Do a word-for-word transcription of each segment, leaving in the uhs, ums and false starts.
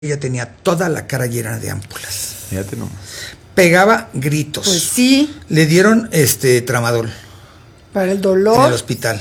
ella tenía toda la cara llena de ámpulas. Fíjate nomás. Pegaba gritos. Pues sí. Le dieron este tramadol. Para el dolor. En el hospital.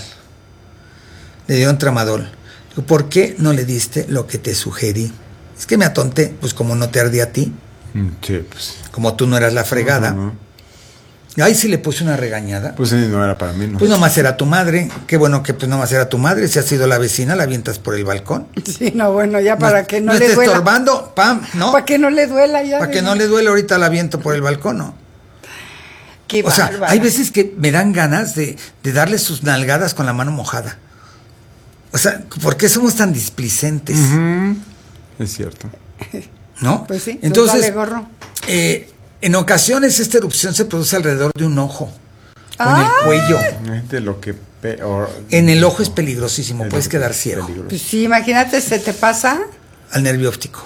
Le dieron tramadol. Digo, ¿por qué no le diste lo que te sugerí? Es que me atonté, pues como no te ardía a ti. Sí, pues. Como tú no eras la fregada. Uh-huh. Ay, sí le puse una regañada. Pues sí, no era para mí, ¿no? Pues nomás era tu madre. Qué bueno que pues nomás era tu madre. Si has sido la vecina, la avientas por el balcón. Sí, no, bueno, ya para no, que no, no le esté duela. estorbando, pam, ¿no? Para que no le duela ya. Para que no le duele, ahorita la aviento por el balcón, ¿no? Qué o sea, bárbara. hay veces que me dan ganas de, de darle sus nalgadas con la mano mojada. O sea, ¿por qué somos tan displicentes? Uh-huh. Es cierto. ¿No? Pues sí, entonces, vale gorro. Eh, en ocasiones esta erupción se produce alrededor de un ojo, ¡Ah! en el cuello. De lo que peor, en el ojo es peligrosísimo, puedes quedar ciego. Pues sí, imagínate, ¿se te pasa? Al nervio óptico.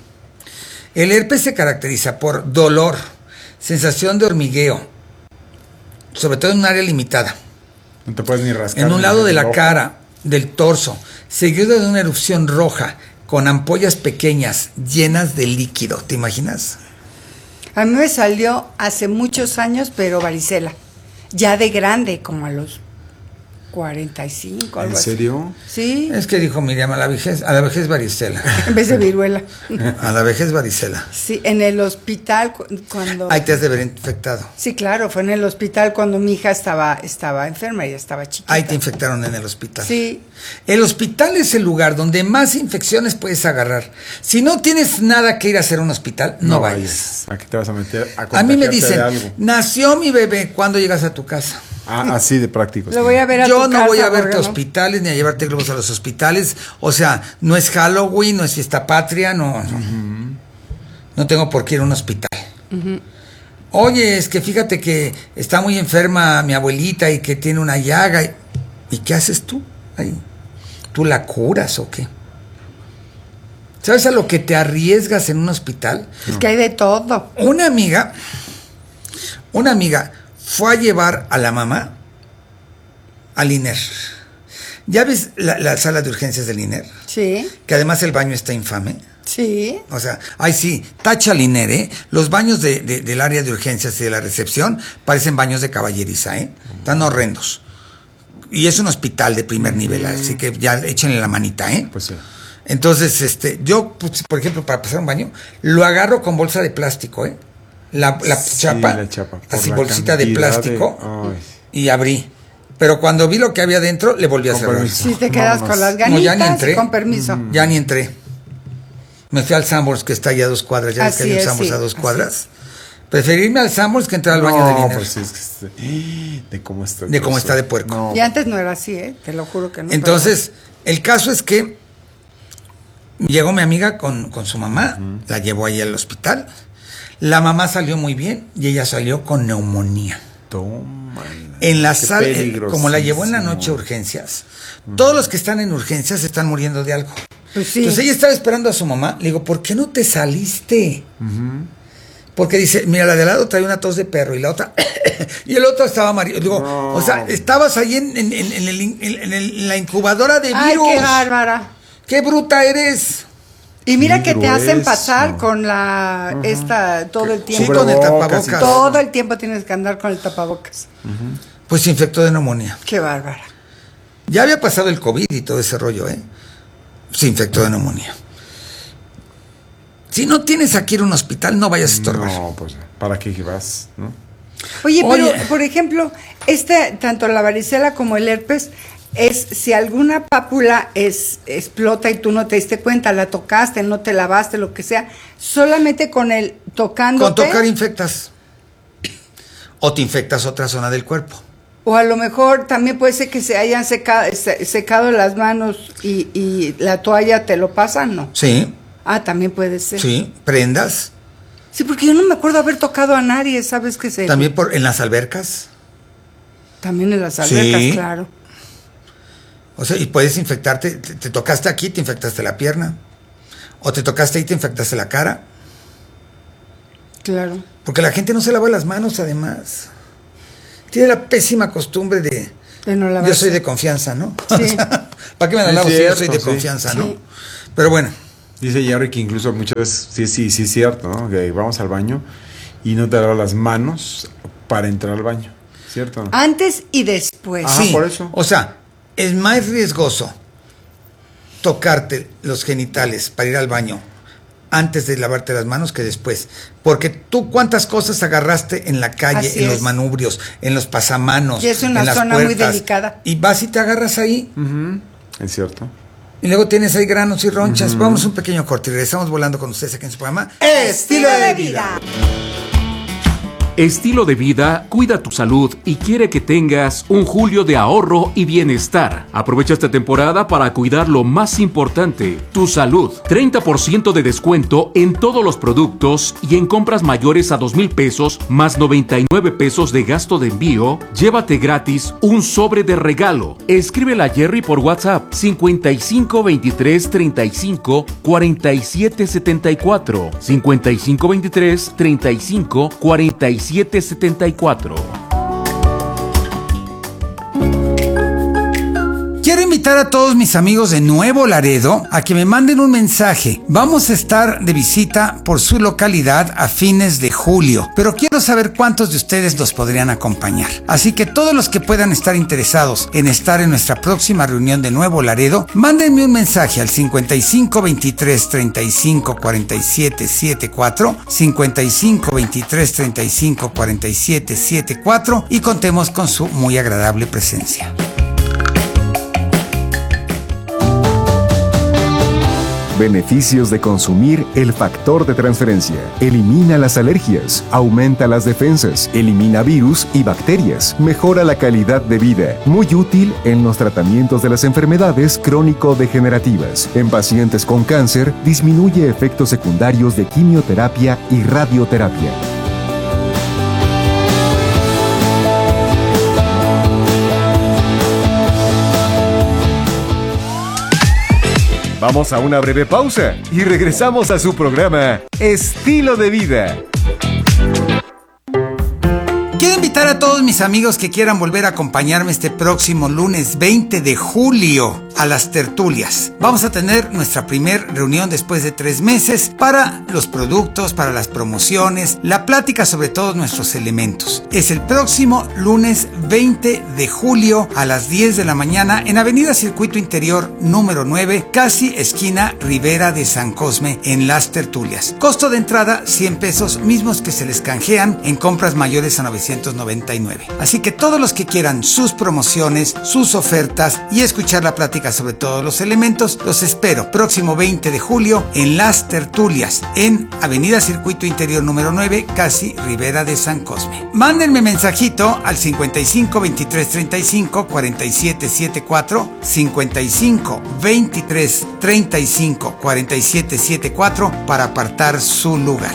El herpes se caracteriza por dolor, sensación de hormigueo, sobre todo en un área limitada. No te puedes ni rascar. En un lado de la ojo. cara, del torso, seguido de una erupción roja, con ampollas pequeñas, llenas de líquido. ¿Te imaginas? A mí me salió hace muchos años, pero varicela. Ya de grande, como a los cuarenta y cinco, algo ¿En así. serio? Sí. Es que dijo Miriam, a la vejez, a la vejez varicela. En vez de viruela. A la vejez varicela. Sí, en el hospital cu- cuando... Ahí te has de ver infectado. Sí, claro, fue en el hospital cuando mi hija estaba, estaba enferma, ella estaba chiquita. Ahí te infectaron en el hospital. Sí. El hospital es el lugar donde más infecciones puedes agarrar. Si no tienes nada que ir a hacer a un hospital, no, no vayas. Aquí te vas a meter a A mí me dicen, de algo. nació mi bebé, ¿cuándo llegas a tu casa? Ah, así de práctico. Lo voy a ver a Yo tu no casa, voy a verte a ¿no? hospitales ni a llevarte globos a los hospitales. O sea, no es Halloween, no es fiesta patria, no. No, uh-huh. No tengo por qué ir a un hospital. Uh-huh. Oye, es que fíjate que está muy enferma mi abuelita y que tiene una llaga. ¿Y, ¿y qué haces tú ahí? ¿Tú la curas o qué? ¿Sabes a lo que te arriesgas en un hospital? Es que hay de todo. Una amiga, una amiga fue a llevar a la mamá al I N E R. ¿Ya ves la, la sala de urgencias del I N E R? Sí. Que además el baño está infame. Sí. O sea, ay sí, tacha el I N E R, ¿eh? Los baños de, de, del área de urgencias y de la recepción parecen baños de caballeriza, ¿eh? Están horrendos. Y es un hospital de primer nivel, así que ya échenle la manita, ¿eh? Pues sí. Entonces, este, yo, pues, por ejemplo, para pasar un baño, lo agarro con bolsa de plástico, ¿eh? La, la sí, chapa, la chapa así la bolsita de plástico, de... y abrí. Pero cuando vi lo que había dentro, le volví a cerrar. Si te quedas Vámonos. con las ganitas, No, ya ni entré. con permiso. Mm. Ya ni entré. Me fui al Sanborns, que está allá a dos cuadras, ya ves que hay un Sanborns a dos cuadras. Preferirme al Sanborns que entrar al baño no, del I N E R. pues sí, es que este, de cómo está. De cómo está de puerco. No. Y antes no era así, ¿eh? Te lo juro que no. Entonces, el caso es que llegó mi amiga con, con su mamá, uh-huh. La llevó ahí al hospital. La mamá salió muy bien y ella salió con neumonía. Toma. En la sala, como la llevó en la noche a urgencias, uh-huh. Todos los que están en urgencias están muriendo de algo. Pues sí. Entonces ella estaba esperando a su mamá. Le digo, ¿por qué no te saliste? Uh-huh. Porque dice, mira, la de al lado trae una tos de perro y la otra, y el otro estaba amarillo. Digo, no. O sea, estabas ahí en, en, en, en, el, en, el, en la incubadora de virus. Ay, qué bárbara. ¡Qué bruta eres! Y mira Qué que te hacen grueso. pasar con la, uh-huh. esta, todo el tiempo. Sí, con el tapabocas. Todo el tiempo tienes que andar con el tapabocas. Uh-huh. Pues se infectó de neumonía. Qué bárbara. Ya había pasado el COVID y todo ese rollo, ¿eh? Se infectó de neumonía. Si no tienes aquí ir a un hospital, no vayas a estorbar. No, pues, ¿para qué vas? ¿No? Oye, pero, Oye. por ejemplo, este, tanto la varicela como el herpes, es si alguna pápula es, explota y tú no te diste cuenta, la tocaste, no te lavaste, lo que sea, solamente con el tocándote. Con tocar infectas. O te infectas otra zona del cuerpo. O a lo mejor también puede ser que se hayan secado, se, secado las manos y, y la toalla te lo pasan, ¿no? Sí. Ah, también puede ser. Sí, prendas. Sí, porque yo no me acuerdo haber tocado a nadie, ¿sabes qué sé? También por, en las albercas. También en las albercas, Sí. claro. O sea, y puedes infectarte, te, te tocaste aquí, te infectaste la pierna. O te tocaste ahí, te infectaste la cara. Claro. Porque la gente no se lava las manos, además. Tiene la pésima costumbre de... De no lavarse. Yo soy de confianza, ¿no? Sí. O sea, ¿para qué me la Es lavo si yo cierto, soy de sí. confianza, Sí. no? Pero bueno, Dice Jerry que incluso muchas veces, sí, sí, sí es cierto, ¿no? Que vamos al baño y no te lavas las manos para entrar al baño, ¿cierto? Antes y después. Ajá, Sí, por eso. o sea, es más riesgoso tocarte los genitales para ir al baño antes de lavarte las manos que después. Porque tú cuántas cosas agarraste en la calle, Así en es. los manubrios, en los pasamanos, Y es una en las zona muy puertas, delicada. y vas y te agarras ahí, Ujú, es cierto. y luego tienes ahí granos y ronchas. Vamos a un pequeño corte y regresamos volando con ustedes aquí en su programa Estilo de vida. Estilo de Vida cuida tu salud y quiere que tengas un julio de ahorro y bienestar. Aprovecha esta temporada para cuidar lo más importante, tu salud. treinta por ciento de descuento en todos los productos y en compras mayores a dos mil pesos más noventa y nueve pesos de gasto de envío. Llévate gratis un sobre de regalo. Escríbele a Jerry por WhatsApp cincuenta y cinco veintitrés treinta y cinco cuarenta y siete setenta y cuatro cincuenta y cinco veintitrés treinta y cinco cuarenta y siete setenta y cuatro. Quiero invitar a todos mis amigos de Nuevo Laredo a que me manden un mensaje. Vamos a estar de visita por su localidad a fines de julio, pero quiero saber cuántos de ustedes nos podrían acompañar. Así que todos los que puedan estar interesados en estar en nuestra próxima reunión de Nuevo Laredo, mándenme un mensaje al cincuenta y cinco veintitrés treinta y cinco cuarenta y siete setenta y cuatro, cincuenta y cinco veintitrés treinta y cinco cuarenta y siete setenta y cuatro y contemos con su muy agradable presencia. Beneficios de consumir el factor de transferencia. Elimina las alergias, aumenta las defensas, elimina virus y bacterias, mejora la calidad de vida. Muy útil en los tratamientos de las enfermedades crónico-degenerativas. En pacientes con cáncer, disminuye efectos secundarios de quimioterapia y radioterapia. Vamos a una breve pausa y regresamos a su programa Estilo de Vida. Quiero invitar a todos mis amigos que quieran volver a acompañarme este próximo lunes veinte de julio a las tertulias. Vamos a tener nuestra primer reunión después de tres meses para los productos, para las promociones, la plática sobre todos nuestros elementos. Es el próximo lunes veinte de julio a las diez de la mañana en Avenida Circuito Interior número nueve, casi esquina Rivera de San Cosme, en las tertulias. Costo de entrada cien pesos, mismos que se les canjean en compras mayores a novecientos noventa y nueve. Así que todos los que quieran sus promociones, sus ofertas y escuchar la plática sobre todos los elementos, los espero próximo veinte de julio en las tertulias en Avenida Circuito Interior número nueve, casi Rivera de San Cosme. Mándenme mensajito al cincuenta y cinco veintitrés treinta y cinco cuarenta y siete setenta y cuatro, cincuenta y cinco veintitrés treinta y cinco cuarenta y siete setenta y cuatro para apartar su lugar.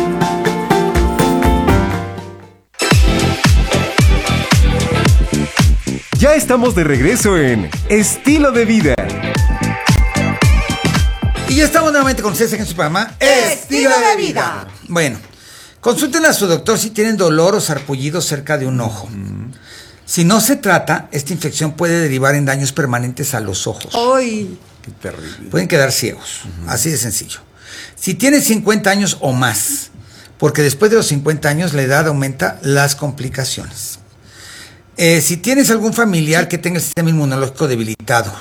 Ya estamos de regreso en Estilo de Vida. Y ya estamos nuevamente con ustedes en su programa Estilo de Vida. Bueno, consulten a su doctor si tienen dolor o sarpullido cerca de un ojo. Si no se trata, esta infección puede derivar en daños permanentes a los ojos. Hoy. Qué terrible. Pueden quedar ciegos, así de sencillo. Si tienes cincuenta años o más, porque después de los cincuenta años la edad aumenta las complicaciones. Eh, si tienes algún familiar que tenga el sistema inmunológico debilitado,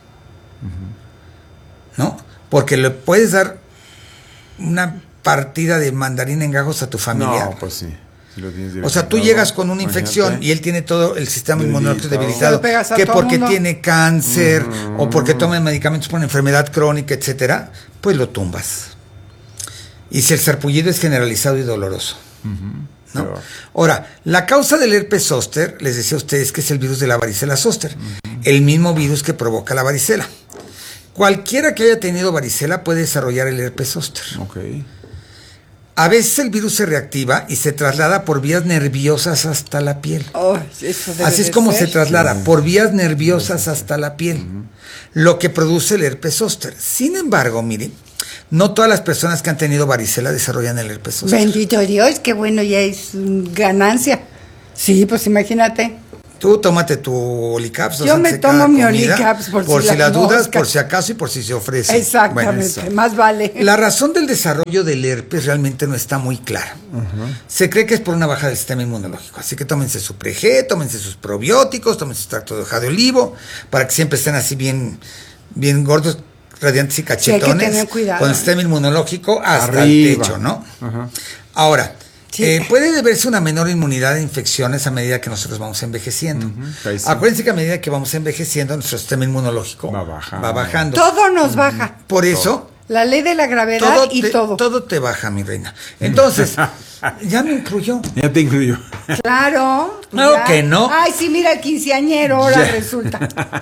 ¿no? Porque le puedes dar una partida de mandarina en gajos a tu familiar. No, pues sí. Si lo tienes O sea, tú debilitado, llegas con una infección imagínate. y él tiene todo el sistema inmunológico Debilitado. debilitado, Se lo pegas a que todo porque mundo. tiene cáncer o porque toma medicamentos por una enfermedad crónica, etcétera, pues lo tumbas. Y si el sarpullido es generalizado y doloroso. ¿No? Pero- Ahora, la causa del herpes zóster, les decía a ustedes que es el virus de la varicela zóster, el mismo virus que provoca la varicela. Cualquiera que haya tenido varicela puede desarrollar el herpes zóster. Ok. A veces el virus se reactiva y se traslada por vías nerviosas hasta la piel. Oh, eso debe Así es de como ser. se traslada, por vías nerviosas hasta la piel, lo que produce el herpes zóster. Sin embargo, miren, no todas las personas que han tenido varicela desarrollan el herpes zóster. Bendito Dios, qué bueno, ya es mm, ganancia. Sí, pues imagínate. Tú tómate tu Olicaps. Yo me tomo mi Olicaps por, por si, si la dudas, mosca. por si acaso y por si se ofrece. Exactamente, bueno, más vale. La razón del desarrollo del herpes realmente no está muy clara. Uh-huh. Se cree que es por una baja del sistema inmunológico. Así que tómense su pre-G, tómense sus probióticos, tómense su extracto de hoja de olivo, para que siempre estén así bien, bien gordos, radiantes y cachetones. Sí, hay que tener cuidado. Con el sistema inmunológico hasta Arriba. el techo, ¿no? Uh-huh. Ahora, sí. eh, puede deberse una menor inmunidad a infecciones a medida que nosotros vamos envejeciendo. Uh-huh. Sí. Acuérdense que a medida que vamos envejeciendo, nuestro sistema inmunológico va bajando. Va bajando. Todo nos baja. Por eso... La ley de la gravedad todo y te, todo. Todo te baja, mi reina. Entonces, ya me incluyó. Ya te incluyó. Claro. Claro ya. que no. Ay, sí, mira el quinceañero, ahora Ya. resulta.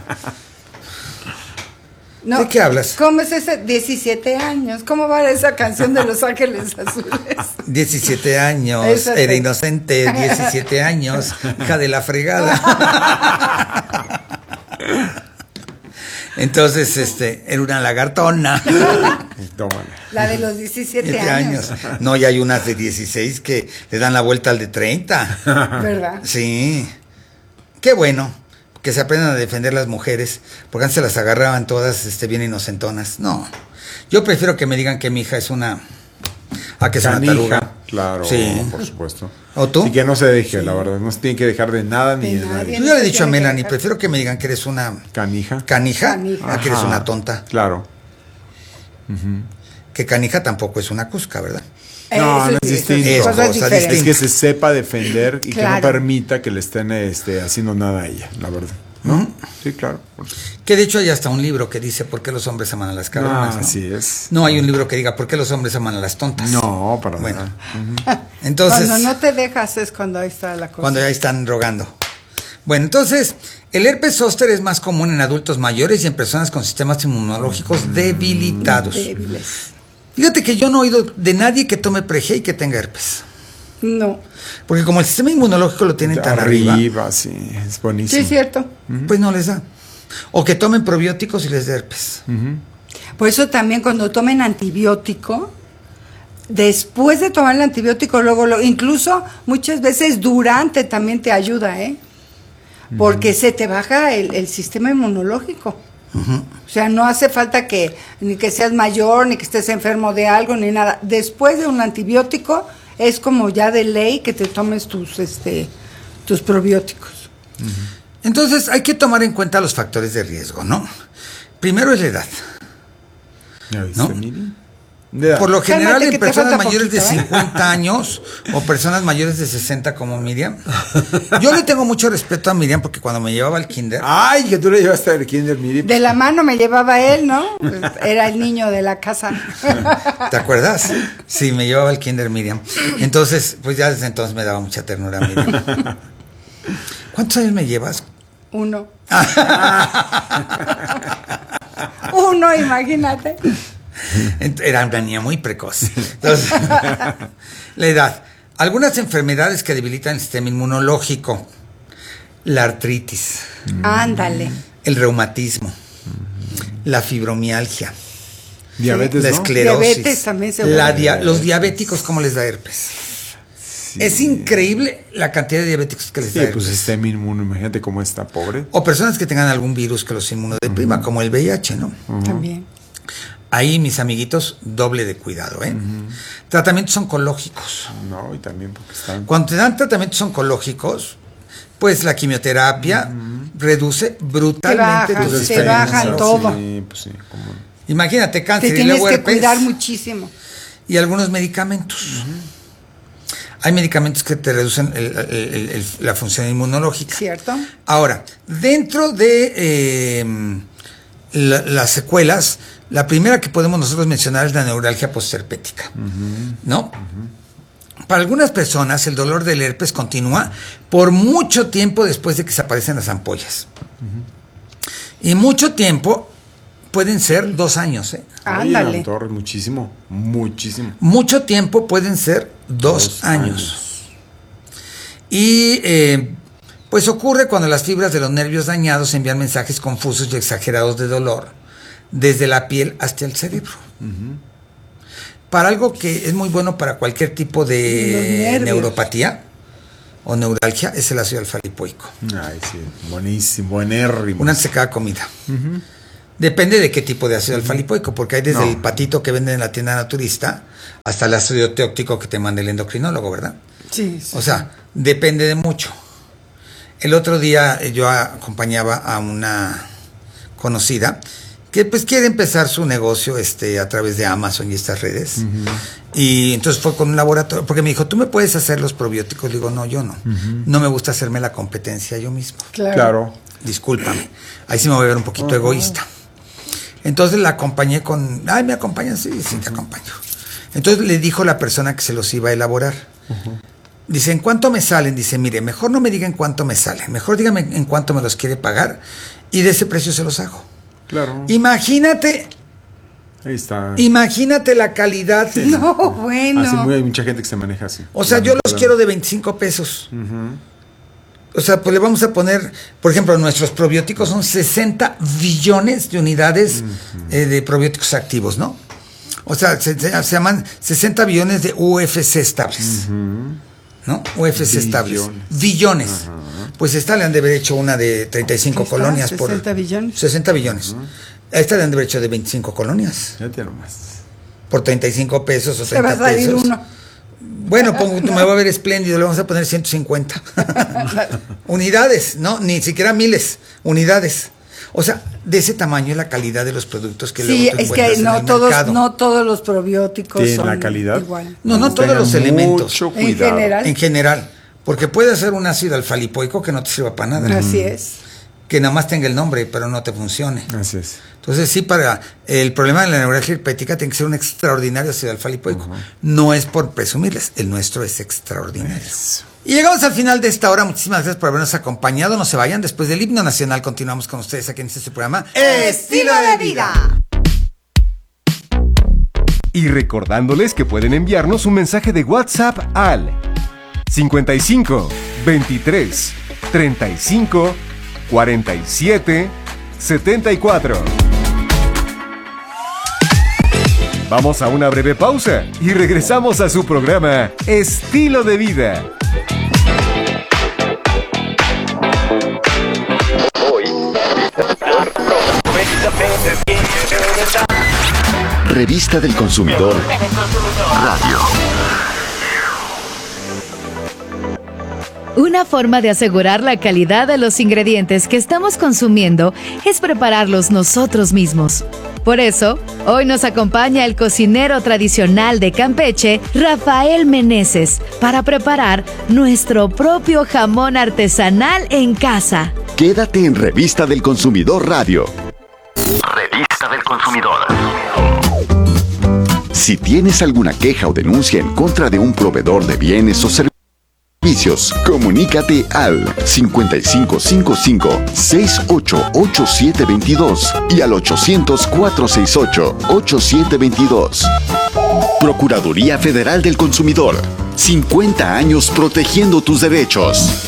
No, ¿De qué hablas? ¿Cómo es ese? diecisiete años. ¿Cómo va esa canción de Los Ángeles Azules? diecisiete años, Esa era sí. inocente, diecisiete años, hija de la fregada. Entonces, este, era una lagartona. Tómale. La de los diecisiete siete años. años. No, ya hay unas de dieciséis que le dan la vuelta al de treinta. ¿Verdad? Sí. Qué bueno que se aprendan a defender las mujeres, porque antes se las agarraban todas este, bien inocentonas. No. Yo prefiero que me digan que mi hija es una... a que es una Canija, taruga. claro, Sí. por supuesto. ¿O tú? Y que no se deje, la verdad. No se tiene que dejar de nada ni De de nadie. nadie. Yo ya le he Se dicho a tiene que Melanie, dejar. prefiero que me digan que eres una Canija. canija, Canija. a que eres Ajá. una tonta. Claro. Que canija tampoco es una cusca, ¿verdad? No, no es sí, distinto. Es cosas cosa diferentes. distinta. Es que se sepa defender y que Claro. no permita que le estén este, haciendo nada a ella, la verdad. ¿No? Ujú. Sí, claro. Que de hecho hay hasta un libro que dice ¿por qué los hombres aman a las cabronas? Ah, ¿no? así es. No hay un libro que diga ¿por qué los hombres aman a las tontas? No, para Bueno, nada. entonces, Cuando no te dejas es cuando ahí está la cosa. cuando ya están rogando. Bueno, entonces, el herpes zóster es más común en adultos mayores y en personas con sistemas inmunológicos debilitados. Débiles. Fíjate que yo no he oído de nadie que tome pre-G y que tenga herpes. No. Porque como el sistema inmunológico lo tienen tan arriba, Arriba, sí, es buenísimo. Sí, es cierto. pues no les da. O que tomen probióticos y les dé herpes. Por eso también cuando tomen antibiótico, después de tomar el antibiótico, luego, lo, incluso muchas veces durante también te ayuda, ¿eh? Porque se te baja el, el sistema inmunológico. Uh-huh. O sea, no hace falta que ni que seas mayor, ni que estés enfermo de algo, ni nada. Después de un antibiótico, es como ya de ley que te tomes tus, este, tus probióticos. Entonces hay que tomar en cuenta los factores de riesgo, ¿no? Primero es la edad. ¿Ya viste, ¿No? Miri? De edad. Por lo general Cálmate, que en te personas falta mayores poquito, de ¿eh? cincuenta años o personas mayores de sesenta como Miriam. Yo le tengo mucho respeto a Miriam porque cuando me llevaba al kinder, Ay, que tú le llevaste al kinder, Miri. De la mano me llevaba él, ¿no? Era el niño de la casa. ¿te acuerdas? Sí, me llevaba al kinder Miriam. Entonces, pues ya desde entonces me daba mucha ternura Miriam. ¿Cuántos años me llevas? Uno. Uno, imagínate. Era una niña muy precoz. Entonces, la edad. Algunas enfermedades que debilitan el sistema inmunológico. La artritis, Ándale. el reumatismo, la fibromialgia, Diabetes, la ¿no? esclerosis, Diabetes también se la vuelve. dia- los diabéticos, ¿cómo les da herpes? Es increíble la cantidad de diabéticos que les Sí, da pues herpes. sistema inmuno, imagínate cómo está, pobre. O personas que tengan algún virus que los inmunodeprima, como el V I H, ¿no? También. Ahí, mis amiguitos, doble de cuidado, ¿eh? Tratamientos oncológicos. No, y también porque están... Cuando te dan tratamientos oncológicos, pues la quimioterapia reduce brutalmente baja, tu se sistema bajan inmunológico. todo. Sí, pues sí, como... Imagínate Te cáncer y tienes luego que herpes cuidar muchísimo. y algunos medicamentos. Hay medicamentos que te reducen el- el- el- el- la función inmunológica. ¿Cierto? Ahora, dentro de eh, la- las secuelas, la primera que podemos nosotros mencionar es la neuralgia postherpética, ¿no? Para algunas personas el dolor del herpes continúa por mucho tiempo después de que se aparecen las ampollas. Y mucho tiempo pueden ser dos años, ¿eh? Ándale. Oye, doctor, muchísimo, muchísimo. Mucho tiempo pueden ser dos, Dos años. años. Y eh, pues ocurre cuando las fibras de los nervios dañados envían mensajes confusos y exagerados de dolor desde la piel hasta el cerebro. Para algo que es muy bueno para cualquier tipo Los de nervios. neuropatía, o neuralgia, es el ácido alfa-lipoico. Ay, sí, buenísimo, buenérrimo. Una antes de cada comida. Uh-huh. Depende de qué tipo de ácido alfa-lipoico, porque hay desde no. el patito que venden en la tienda naturista hasta el ácido teóctico que te manda el endocrinólogo, ¿verdad? Sí, sí. O sea, depende de mucho. El otro día yo acompañaba a una conocida que pues quiere empezar su negocio este a través de Amazon y estas redes. Uh-huh. Y entonces fue con un laboratorio, porque me dijo, ¿tú me puedes hacer los probióticos? Le digo, no, yo no. Uh-huh. No me gusta hacerme la competencia yo mismo. Claro. claro. Discúlpame. Ahí sí me voy a ver un poquito uh-huh. egoísta. Entonces la acompañé con, ay, ¿me acompañan? Sí, sí, uh-huh. te acompaño. Entonces le dijo la persona que se los iba a elaborar. Uh-huh. Dice, ¿en cuánto me salen? Dice, mire, mejor no me diga en cuánto me salen. Mejor dígame en cuánto me los quiere pagar y de ese precio se los hago. Claro. Imagínate. Ahí está. Imagínate la calidad. Sí. No, bueno. Así muy, hay mucha gente que se maneja así. O sea, yo los quiero de veinticinco pesos. Uh-huh. O sea, pues le vamos a poner, por ejemplo, nuestros probióticos son sesenta billones de unidades uh-huh. eh, de probióticos activos, ¿no? O sea, se, se llaman sesenta billones de U F C estables. Uh-huh. ¿No? U F C estables. Billones. Uh-huh. Pues esta le han de haber hecho una de treinta y cinco colonias. sesenta por billones. sesenta billones. Uh-huh. Esta le han de haber hecho de veinticinco colonias. Ya te nomás. Por treinta y cinco pesos o treinta pesos. Se va a salir pesos. Uno. Bueno, pongo, me va a ver espléndido, le vamos a poner ciento cincuenta. Unidades, ¿no? Ni siquiera miles, unidades. O sea, de ese tamaño es la calidad de los productos que sí, luego tú es que no en el todos, mercado. no todos los probióticos son la calidad igual. No, no todos los elementos. Mucho en general. En general. Porque puede ser un ácido alfa-lipoico que no te sirva para nada. Así es. Que nada más tenga el nombre, pero no te funcione. Así es. Entonces, sí, para el problema de la neuralgia herpética tiene que ser un extraordinario ácido alfa-lipoico. Uh-huh. No es por presumirles, el nuestro es extraordinario. Eso. Y llegamos al final de esta hora. Muchísimas gracias por habernos acompañado. No se vayan. Después del himno nacional continuamos con ustedes aquí en este programa Estilo de Vida. Y recordándoles que pueden enviarnos un mensaje de WhatsApp al cincuenta y cinco, veintitrés, treinta y cinco, cuarenta y siete, setenta y cuatro. Vamos a una breve pausa y regresamos a su programa Estilo de Vida. Revista del Consumidor Radio. Una forma de asegurar la calidad de los ingredientes que estamos consumiendo es prepararlos nosotros mismos. Por eso, hoy nos acompaña el cocinero tradicional de Campeche, Rafael Meneses, para preparar nuestro propio jamón artesanal en casa. Quédate en Revista del Consumidor Radio. Revista del Consumidor. Si tienes alguna queja o denuncia en contra de un proveedor de bienes o servicios, comunícate al cincuenta y cinco cincuenta y cinco, sesenta y ocho, ochenta y siete veintidós y al ochocientos, cuatrocientos sesenta y ocho, ochenta y siete veintidós. Procuraduría Federal del Consumidor. cincuenta años protegiendo tus derechos.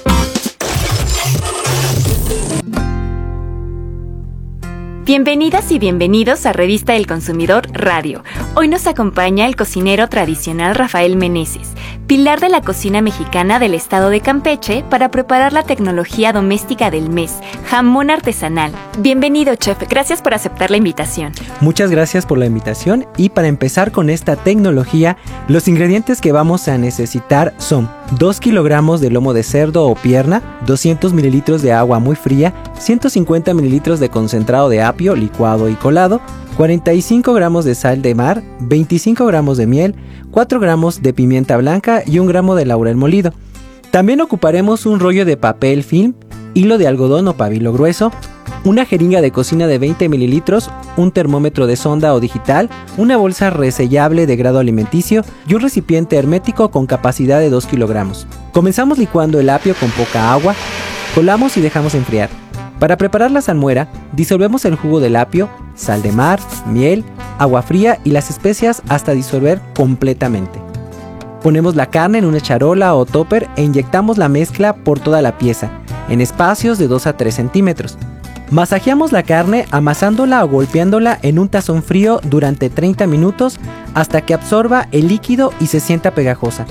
Bienvenidas y bienvenidos a Revista del Consumidor Radio. Hoy nos acompaña el cocinero tradicional Rafael Meneses, pilar de la cocina mexicana del estado de Campeche, para preparar la tecnología doméstica del mes, jamón artesanal. Bienvenido, chef. Gracias por aceptar la invitación. Muchas gracias por la invitación, y para empezar con esta tecnología, los ingredientes que vamos a necesitar son dos kilogramos de lomo de cerdo o pierna, doscientos mililitros de agua muy fría, ciento cincuenta mililitros de concentrado de apio licuado y colado, cuarenta y cinco gramos de sal de mar, veinticinco gramos de miel, cuatro gramos de pimienta blanca y un gramo de laurel molido. También ocuparemos un rollo de papel film, hilo de algodón o pabilo grueso, una jeringa de cocina de veinte mililitros, un termómetro de sonda o digital, una bolsa resellable de grado alimenticio y un recipiente hermético con capacidad de dos kilogramos. Comenzamos licuando el apio con poca agua, colamos y dejamos enfriar. Para preparar la salmuera, disolvemos el jugo del apio, sal de mar, miel, agua fría y las especias hasta disolver completamente. Ponemos la carne en una charola o topper e inyectamos la mezcla por toda la pieza, en espacios de dos a tres centímetros. Masajeamos la carne amasándola o golpeándola en un tazón frío durante treinta minutos hasta que absorba el líquido y se sienta pegajosa.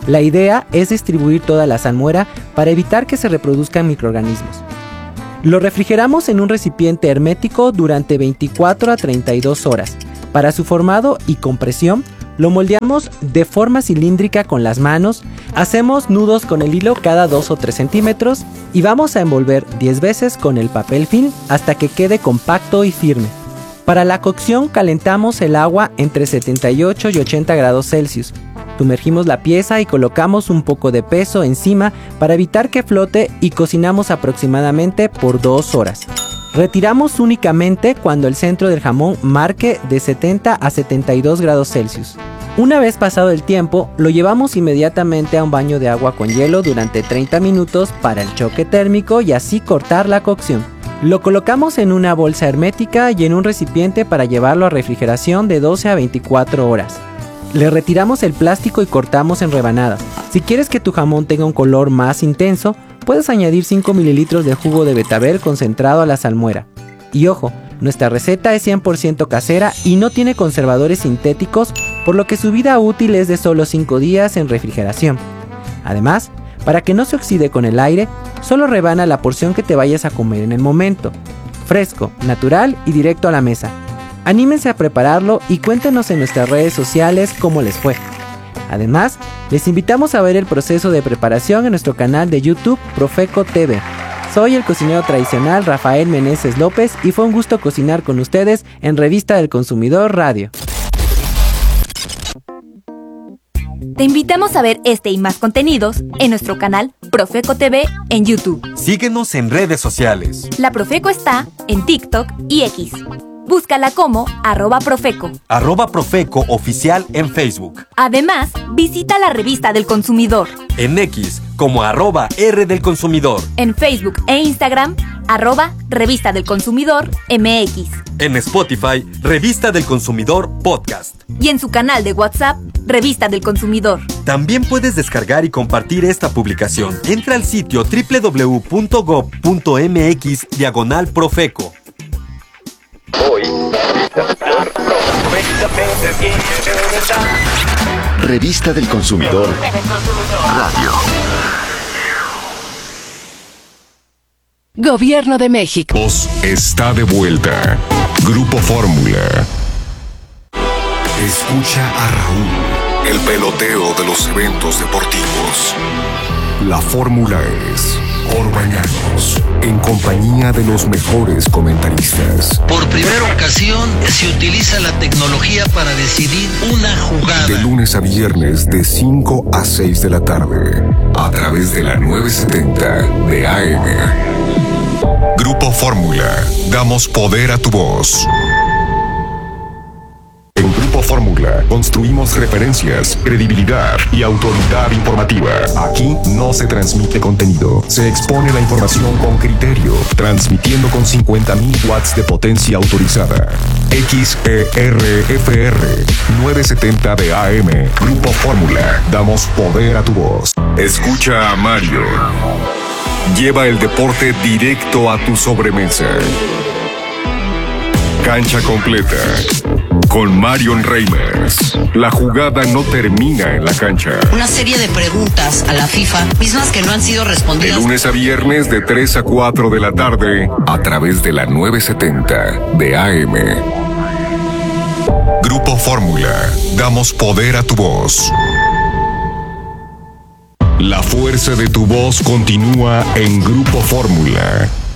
La idea es distribuir toda la salmuera para evitar que se reproduzcan microorganismos. Lo refrigeramos en un recipiente hermético durante veinticuatro a treinta y dos horas. Para su formado y compresión, lo moldeamos de forma cilíndrica con las manos, hacemos nudos con el hilo cada dos o tres centímetros y vamos a envolver diez veces con el papel film hasta que quede compacto y firme. Para la cocción calentamos el agua entre setenta y ocho y ochenta grados Celsius. Sumergimos la pieza y colocamos un poco de peso encima para evitar que flote y cocinamos aproximadamente por dos horas. Retiramos únicamente cuando el centro del jamón marque de setenta a setenta y dos grados Celsius. Una vez pasado el tiempo, lo llevamos inmediatamente a un baño de agua con hielo durante treinta minutos para el choque térmico y así cortar la cocción. Lo colocamos en una bolsa hermética y en un recipiente para llevarlo a refrigeración de doce a veinticuatro horas. Le retiramos el plástico y cortamos en rebanadas. Si quieres que tu jamón tenga un color más intenso, puedes añadir cinco mililitros de jugo de betabel concentrado a la salmuera. Y ojo, nuestra receta es cien por ciento casera y no tiene conservadores sintéticos, por lo que su vida útil es de solo cinco días en refrigeración. Además, para que no se oxide con el aire, solo rebana la porción que te vayas a comer en el momento. Fresco, natural y directo a la mesa. Anímense a prepararlo y cuéntenos en nuestras redes sociales cómo les fue. Además, les invitamos a ver el proceso de preparación en nuestro canal de YouTube Profeco T V. Soy el cocinero tradicional Rafael Meneses López y fue un gusto cocinar con ustedes en Revista del Consumidor Radio. Te invitamos a ver este y más contenidos en nuestro canal Profeco T V en YouTube. Síguenos en redes sociales. La Profeco está en TikTok y X. Búscala como arroba Profeco. Arroba Profeco Oficial en Facebook. Además, visita la Revista del Consumidor. En X como arroba R del Consumidor. En Facebook e Instagram, arroba Revista del Consumidor M X. En Spotify, Revista del Consumidor Podcast. Y en su canal de WhatsApp, Revista del Consumidor. También puedes descargar y compartir esta publicación. Entra al sitio doble u doble u doble u punto gob punto m x diagonal Profeco. Hoy, Revista del Consumidor Radio. Gobierno de México. Está de vuelta. Grupo Fórmula. Escucha a Raúl, el peloteo de los eventos deportivos. La fórmula es Orbañanos, en compañía de los mejores comentaristas. Por primera ocasión se utiliza la tecnología para decidir una jugada. De lunes a viernes de cinco a seis de la tarde, a través de la novecientos setenta de A M. Grupo Fórmula, damos poder a tu voz. En Grupo Fórmula construimos referencias, credibilidad y autoridad informativa. Aquí no se transmite contenido, se expone la información con criterio, transmitiendo con cincuenta mil watts de potencia autorizada. X E R F R novecientos setenta de A M. Grupo Fórmula, damos poder a tu voz. Escucha a Mario. Lleva el deporte directo a tu sobremesa. Cancha completa. Con Marion Reimers. La jugada no termina en la cancha. Una serie de preguntas a la FIFA, mismas que no han sido respondidas. De lunes a viernes de tres a cuatro de la tarde, a través de la novecientos setenta de A M. Grupo Fórmula. Damos poder a tu voz. La fuerza de tu voz continúa en Grupo Fórmula.